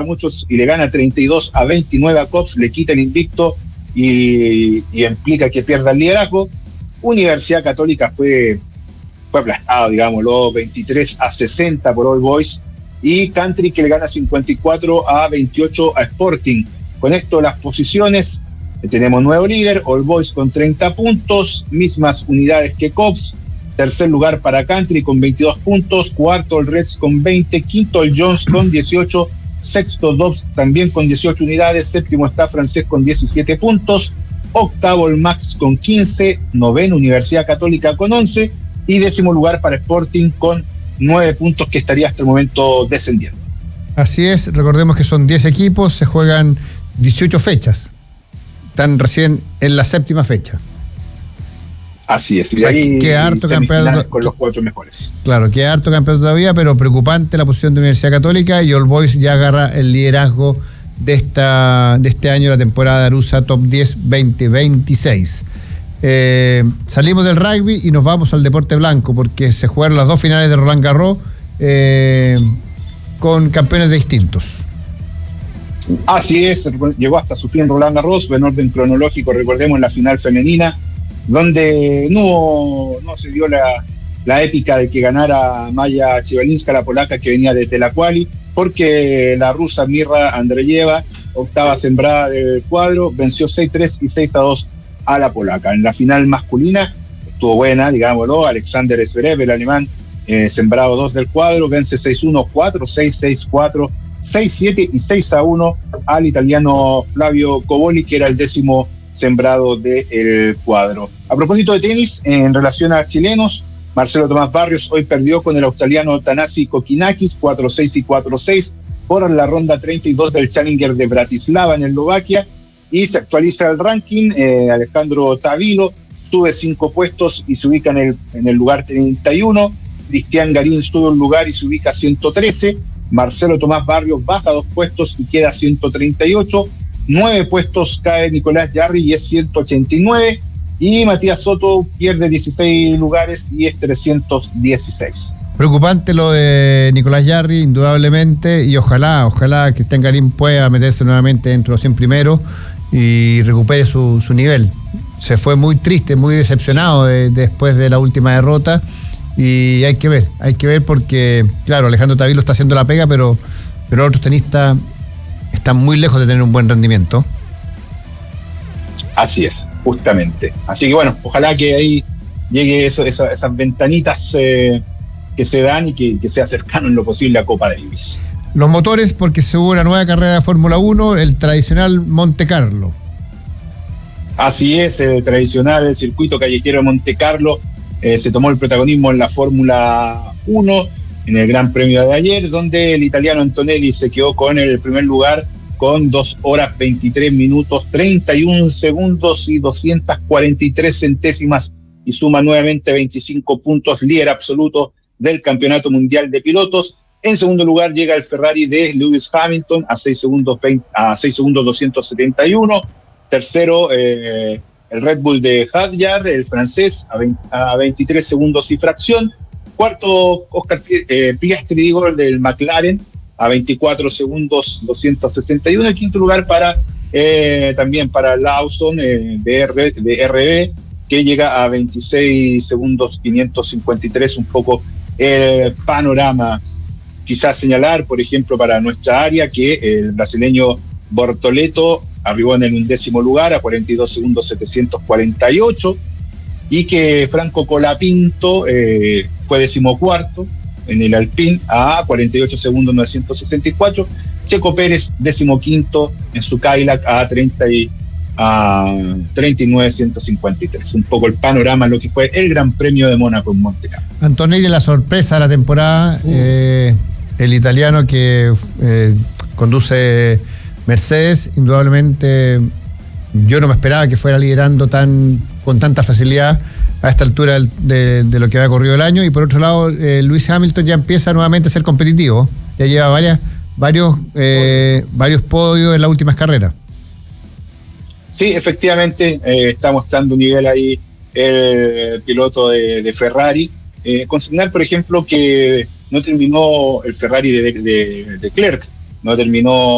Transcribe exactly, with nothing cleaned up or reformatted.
muchos y le gana treinta y dos a veintinueve a Cops, le quita el invicto y, y implica que pierda el liderazgo. Universidad Católica fue, fue aplastado, digámoslo, veintitrés a sesenta por All Boys, y Country que le gana cincuenta y cuatro a veintiocho a Sporting. Con esto las posiciones, tenemos nuevo líder, All Boys con treinta puntos, mismas unidades que Cops. Tercer lugar para Country con veintidós puntos, cuarto el Reds con veinte, quinto el Jones con dieciocho, sexto Dobbs también con dieciocho unidades, séptimo está Francés con diecisiete puntos, octavo el Max con quince, noveno Universidad Católica con once y décimo lugar para Sporting con nueve puntos, que estaría hasta el momento descendiendo. Así es, recordemos que son diez equipos, se juegan dieciocho fechas, están recién en la séptima fecha. Así es, y o sea, ahí queda harto campeonato con los cuatro mejores. Claro, queda harto campeonato todavía, pero preocupante la posición de Universidad Católica, y All Boys ya agarra el liderazgo de esta de este año, la temporada de Arusa Top diez veinte veintiséis. Eh, salimos del rugby y nos vamos al deporte blanco, porque se jugaron las dos finales de Roland Garros eh, con campeones distintos. Así es, llegó hasta su fin Roland Garros, en orden cronológico, recordemos la final femenina, donde no, no se dio la, la épica de que ganara Maya Chivalinska, la polaca que venía de Telacuali, porque la rusa Mirra Andreyeva, octava sembrada del cuadro, venció seis tres y seis a dos a la polaca. En la final masculina estuvo buena, digámoslo, Alexander Zverev, el alemán, eh, sembrado dos del cuadro, vence seis uno, cuatro seis, seis cuatro, seis siete y seis a uno al italiano Flavio Coboli, que era el décimo sembrado del cuadro. A propósito de tenis, en relación a chilenos, Marcelo Tomás Barrios hoy perdió con el australiano Thanasi Kokinakis cuatro seis y cuatro seis por la ronda treinta y dos del Challenger de Bratislava en Eslovaquia, y se actualiza el ranking. eh, Alejandro Tavilo sube cinco puestos y se ubica en el, en el lugar treinta y uno, Cristian Garín sube un lugar y se ubica ciento trece, Marcelo Tomás Barrios baja dos puestos y queda ciento treinta y ocho, nueve puestos cae Nicolás Jarry y es ciento ochenta y nueve, y Matías Soto pierde dieciséis lugares y es trescientos dieciséis. Preocupante lo de Nicolás Jarry, indudablemente, y ojalá, ojalá que Cristian Garín pueda meterse nuevamente dentro de los cien primeros y recupere su, su nivel. Se fue muy triste, muy decepcionado de, después de la última derrota, y hay que ver, hay que ver porque, claro, Alejandro Tavilo está haciendo la pega, pero, pero otros tenistas están muy lejos de tener un buen rendimiento. Así es, justamente. Así que bueno, ojalá que ahí llegue eso, esa, esas ventanitas eh, que se dan y que, que sea cercano en lo posible a Copa Davis. Los motores, porque se hubo una nueva carrera de Fórmula uno, el tradicional Monte Carlo. Así es, el tradicional el circuito callejero de Monte Carlo eh, se tomó el protagonismo en la Fórmula uno, en el Gran Premio de ayer, donde el italiano Antonelli se quedó con el primer lugar con dos horas veintitrés minutos, treinta y un segundos y doscientas cuarenta y tres centésimas, y suma nuevamente veinticinco puntos, líder absoluto del Campeonato Mundial de Pilotos. En segundo lugar llega el Ferrari de Lewis Hamilton a seis segundos, veinte, a seis segundos doscientos setenta y uno. Tercero, eh, el Red Bull de Hadjar, el francés, a, veinte, a veintitrés segundos y fracción. Cuarto, Oscar eh, Piastri, digo, el del McLaren, a veinticuatro segundos doscientos sesenta y uno. El quinto lugar para eh, también para Lawson eh, de, R, de R B, que llega a veintiséis segundos quinientos cincuenta y tres. Un poco el panorama. Quizás señalar, por ejemplo, para nuestra área, que el brasileño Bortoleto arribó en el undécimo lugar a cuarenta y dos segundos setecientos cuarenta y ocho, y que Franco Colapinto eh, fue decimocuarto en el Alpine a cuarenta y ocho segundos novecientos sesenta y cuatro. Checo Pérez decimoquinto en su Cadillac a treinta y treinta y nueve ciento cincuenta y tres. Un poco el panorama de lo que fue el Gran Premio de Mónaco en Monte Carlo. Antonelli, la sorpresa de la temporada, eh, el italiano que eh, conduce Mercedes, indudablemente yo no me esperaba que fuera liderando tan con tanta facilidad a esta altura del, de, de lo que había corrido el año. Y por otro lado, eh, Lewis Hamilton ya empieza nuevamente a ser competitivo, ya lleva varias, varios, eh, varios podios en las últimas carreras. Sí, efectivamente, eh, está mostrando un nivel ahí el piloto de, de Ferrari. Eh, consignar, por ejemplo, que no terminó el Ferrari de, de, de Leclerc, no terminó